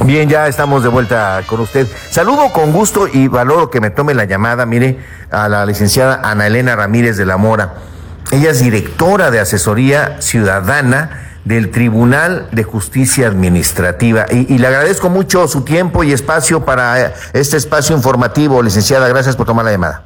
Bien, ya estamos de vuelta con usted. Saludo con gusto y valoro que me tome la llamada, mire, a la licenciada Ana Elena Ramírez de la Mora. Ella es directora de Asesoría Ciudadana del Tribunal de Justicia Administrativa y le agradezco mucho su tiempo y espacio para este espacio informativo, licenciada. Gracias por tomar la llamada.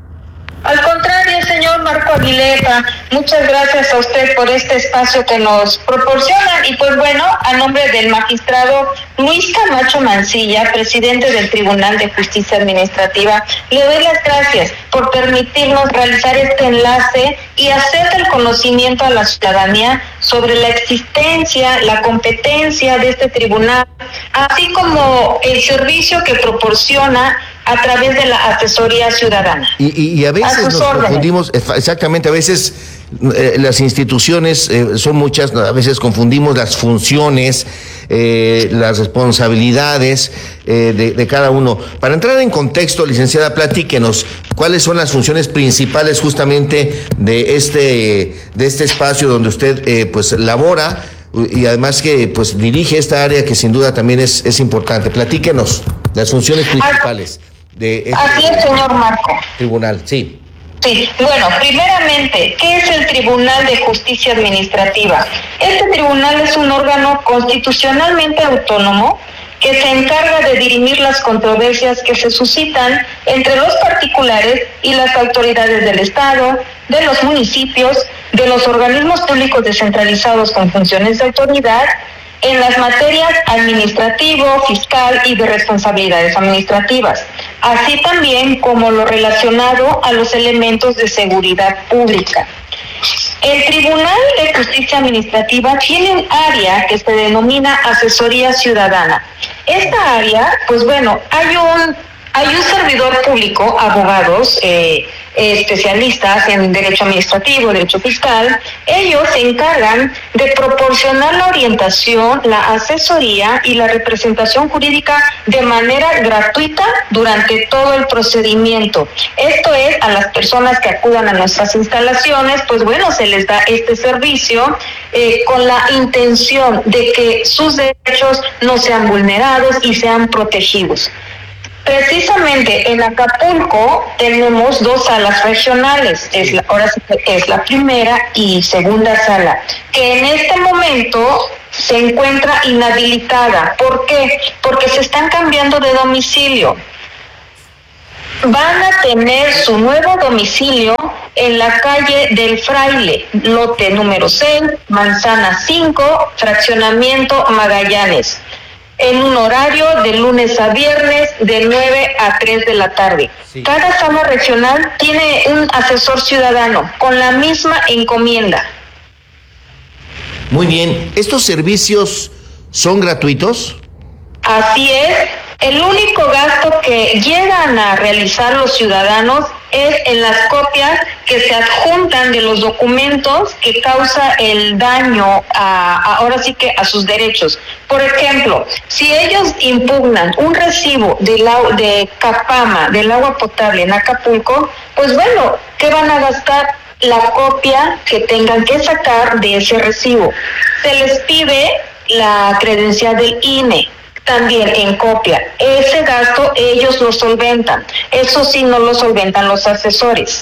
Al contrario, señor Marco Aguilera, muchas gracias a usted por este espacio que nos proporciona. Y pues bueno, a nombre del magistrado Luis Camacho Mancilla, presidente del Tribunal de Justicia Administrativa, le doy las gracias por permitirnos realizar este enlace y hacer del conocimiento a la ciudadanía sobre la existencia, la competencia de este tribunal, así como el servicio que proporciona a través de la asesoría ciudadana. Y a veces nos confundimos, exactamente, a veces las instituciones son muchas, a veces confundimos las funciones, las responsabilidades de cada uno. Para entrar en contexto, licenciada, platíquenos cuáles son las funciones principales justamente de este espacio donde usted pues labora y además que pues dirige esta área que sin duda también es importante. Platíquenos las funciones principales de este Así es, señor Marco. Tribunal, sí. Sí, bueno, primeramente, ¿qué es el Tribunal de Justicia Administrativa? Este tribunal es un órgano constitucionalmente autónomo que se encarga de dirimir las controversias que se suscitan entre los particulares y las autoridades del Estado, de los municipios, de los organismos públicos descentralizados con funciones de autoridad, en las materias administrativo, fiscal y de responsabilidades administrativas, así también como lo relacionado a los elementos de seguridad pública. El Tribunal de Justicia Administrativa tiene un área que se denomina Asesoría Ciudadana. Esta área, pues bueno, hay un servidor público, abogados, especialistas en derecho administrativo, derecho fiscal. Ellos se encargan de proporcionar la orientación, la asesoría y la representación jurídica de manera gratuita durante todo el procedimiento. Esto es, a las personas que acudan a nuestras instalaciones, pues bueno, se les da este servicio con la intención de que sus derechos no sean vulnerados y sean protegidos. Precisamente en Acapulco tenemos 2 salas regionales, ahora sí que es la primera y segunda sala, que en este momento se encuentra inhabilitada. ¿Por qué? Porque se están cambiando de domicilio. Van a tener su nuevo domicilio en la calle del Fraile, lote número 6, manzana 5, fraccionamiento Magallanes, en un horario de lunes a viernes de 9 a 3 de la tarde. Sí. Cada sala regional tiene un asesor ciudadano con la misma encomienda. Muy bien, ¿estos servicios son gratuitos? Así es. El único gasto que llegan a realizar los ciudadanos es en las copias que se adjuntan de los documentos que causa el daño ahora sí que a sus derechos. Por ejemplo, si ellos impugnan un recibo de Capama, del agua potable en Acapulco, pues bueno, ¿qué van a gastar? La copia que tengan que sacar de ese recibo. Se les pide la credencial del INE. También en copia. Ese gasto ellos lo solventan. Eso sí no lo solventan los asesores.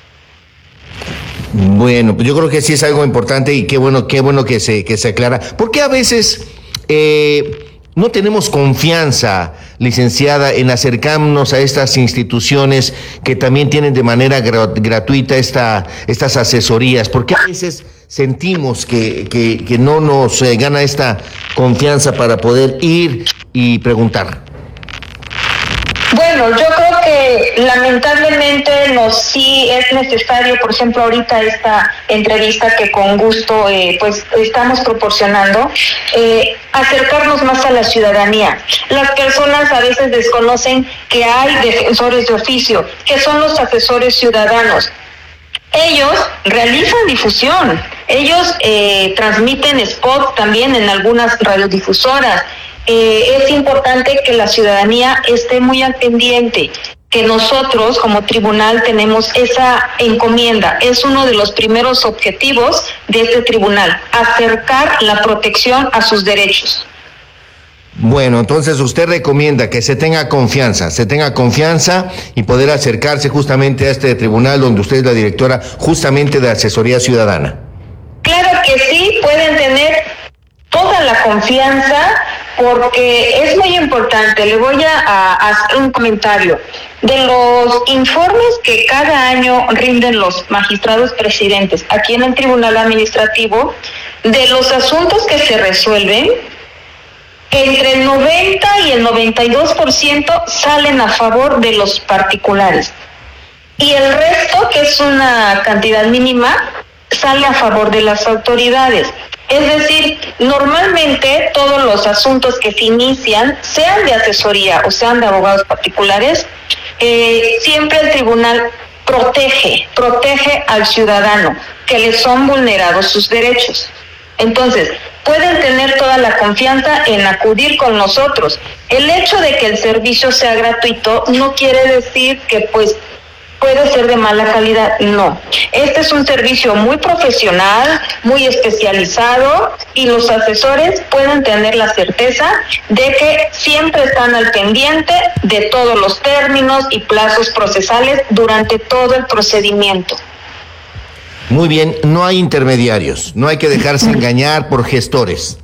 Bueno, pues yo creo que sí es algo importante y qué bueno que se aclara. ¿Por qué a veces no tenemos confianza, licenciada, en acercarnos a estas instituciones que también tienen de manera gratuita estas asesorías? ¿Por qué a veces sentimos que no nos gana esta confianza para poder ir y preguntar? Bueno, yo creo que lamentablemente sí es necesario, por ejemplo, ahorita esta entrevista que con gusto pues estamos proporcionando, acercarnos más a la ciudadanía. Las personas a veces desconocen que hay defensores de oficio, que son los asesores ciudadanos. Ellos realizan difusión, ellos transmiten spot también en algunas radiodifusoras. Es importante que la ciudadanía esté muy al pendiente, que nosotros como tribunal tenemos esa encomienda. Es uno de los primeros objetivos de este tribunal, acercar la protección a sus derechos. Bueno, entonces usted recomienda que se tenga confianza y poder acercarse justamente a este tribunal donde usted es la directora justamente de Asesoría Ciudadana. Claro que sí, pueden tener toda la confianza porque es muy importante. Le voy a hacer un comentario. De los informes que cada año rinden los magistrados presidentes aquí en el Tribunal Administrativo, de los asuntos que se resuelven, entre el 90 y el 92% salen a favor de los particulares. Y el resto, que es una cantidad mínima, sale a favor de las autoridades. Es decir, normalmente todos los asuntos que se inician, sean de asesoría o sean de abogados particulares, siempre el tribunal protege al ciudadano, que le son vulnerados sus derechos. Entonces, pueden tener toda la confianza en acudir con nosotros. El hecho de que el servicio sea gratuito no quiere decir que pues puede ser de mala calidad, no. Este es un servicio muy profesional, muy especializado y los asesores pueden tener la certeza de que siempre están al pendiente de todos los términos y plazos procesales durante todo el procedimiento. Muy bien, no hay intermediarios, no hay que dejarse engañar por gestores.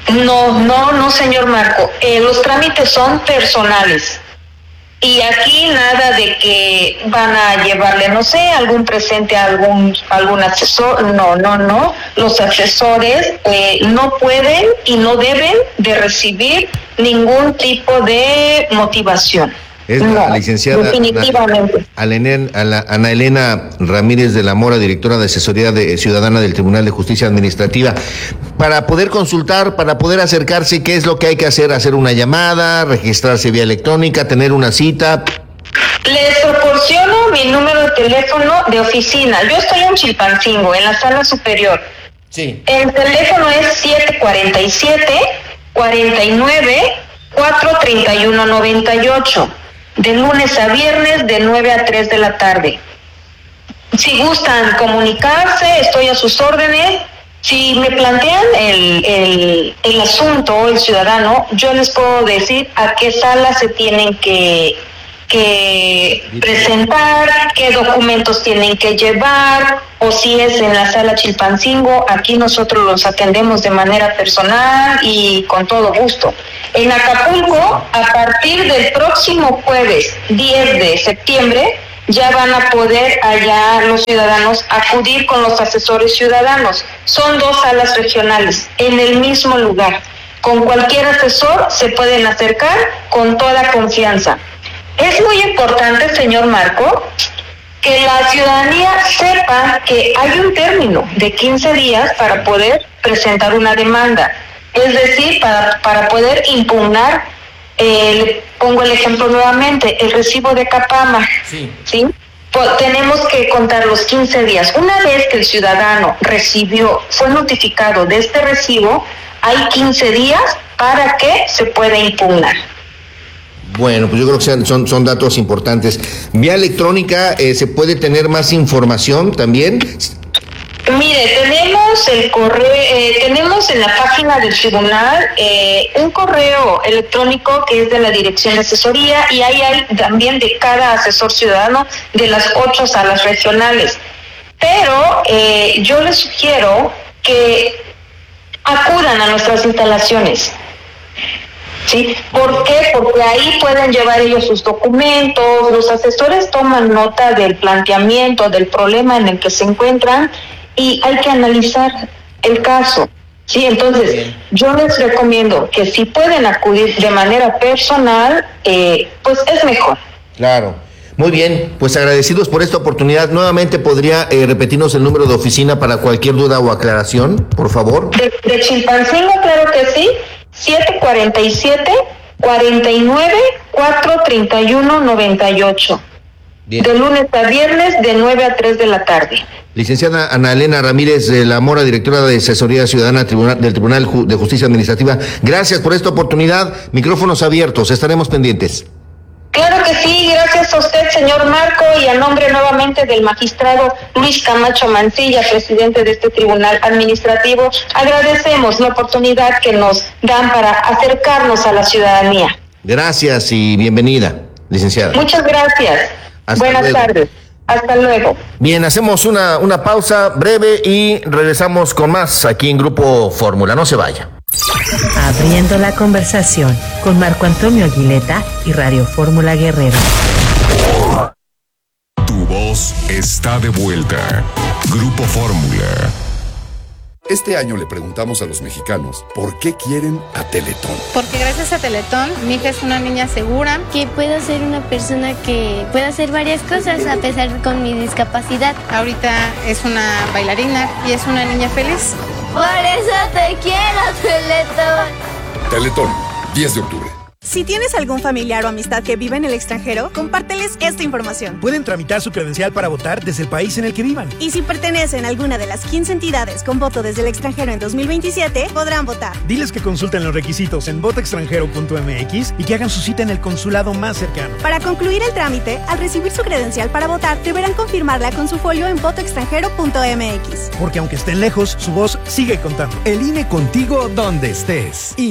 No, señor Marco, los trámites son personales. Y aquí nada de que van a llevarle, no sé, algún presente a algún asesor. No. Los asesores no pueden y no deben de recibir ningún tipo de motivación. Es la licenciada definitivamente. Ana Elena Ramírez de la Mora, directora de Asesoría Ciudadana del Tribunal de Justicia Administrativa. Para poder consultar, para poder acercarse, ¿qué es lo que hay que hacer? ¿Hacer una llamada, registrarse vía electrónica, tener una cita? Les proporciono mi número de teléfono de oficina. Yo estoy en Chilpancingo, en la sala superior. Sí. El teléfono es 747-49-431-98. De lunes a viernes, de 9 a 3 de la tarde. Si gustan comunicarse, estoy a sus órdenes. Si me plantean el asunto, el ciudadano, yo les puedo decir a qué sala se tienen que presentar, qué documentos tienen que llevar, o si es en la sala Chilpancingo, aquí nosotros los atendemos de manera personal y con todo gusto. En Acapulco, a partir del próximo jueves 10 de septiembre, ya van a poder allá los ciudadanos acudir con los asesores ciudadanos. Son 2 salas regionales en el mismo lugar. Con cualquier asesor se pueden acercar con toda confianza. Es muy importante, señor Marco, que la ciudadanía sepa que hay un término de 15 días para poder presentar una demanda. Es decir, para poder impugnar, pongo el ejemplo nuevamente, el recibo de Capama. Sí. Tenemos que contar los 15 días. Una vez que el ciudadano fue notificado de este recibo, hay 15 días para que se pueda impugnar. Bueno, pues yo creo que son datos importantes. Vía electrónica, ¿se puede tener más información también? Mire, tenemos el correo, tenemos en la página del tribunal un correo electrónico que es de la Dirección de Asesoría y ahí hay también de cada asesor ciudadano de las 8 salas regionales. Pero yo les sugiero que acudan a nuestras instalaciones. ¿Sí? ¿Por qué? Porque ahí pueden llevar ellos sus documentos, los asesores toman nota del planteamiento, del problema en el que se encuentran y hay que analizar el caso. Sí, entonces yo les recomiendo que si pueden acudir de manera personal, pues es mejor. Claro. Muy bien, pues agradecidos por esta oportunidad. Nuevamente, ¿podría repetirnos el número de oficina para cualquier duda o aclaración, por favor? De Chilpancingo, claro que sí. 747-49-431-98. Bien. De lunes a viernes, de 9 a 3 de la tarde. Licenciada Ana Elena Ramírez de la Mora, directora de Asesoría Ciudadana del Tribunal de Justicia Administrativa, gracias por esta oportunidad. Micrófonos abiertos, estaremos pendientes. Claro que sí, gracias gracias a usted, señor Marco, y a nombre nuevamente del magistrado Luis Camacho Mancilla, presidente de este tribunal administrativo, agradecemos la oportunidad que nos dan para acercarnos a la ciudadanía. Gracias y bienvenida, licenciada. Muchas gracias. Buenas tardes. Hasta luego. Bien, hacemos una pausa breve y regresamos con más aquí en Grupo Fórmula. No se vaya. Abriendo la conversación con Marco Antonio Aguileta y Radio Fórmula Guerrero. Tu voz está de vuelta. Grupo Fórmula. Este año le preguntamos a los mexicanos por qué quieren a Teletón. Porque gracias a Teletón, mi hija es una niña segura. Que puedo ser una persona que pueda hacer varias cosas a pesar con mi discapacidad. Ahorita es una bailarina y es una niña feliz. Por eso te quiero, Teletón. Teletón, 10 de octubre. Si tienes algún familiar o amistad que vive en el extranjero, compárteles esta información. Pueden tramitar su credencial para votar desde el país en el que vivan. Y si pertenecen a alguna de las 15 entidades con voto desde el extranjero en 2027, podrán votar. Diles que consulten los requisitos en votoextranjero.mx y que hagan su cita en el consulado más cercano. Para concluir el trámite, al recibir su credencial para votar, deberán confirmarla con su folio en votoextranjero.mx. Porque aunque estén lejos, su voz sigue contando. El INE contigo donde estés.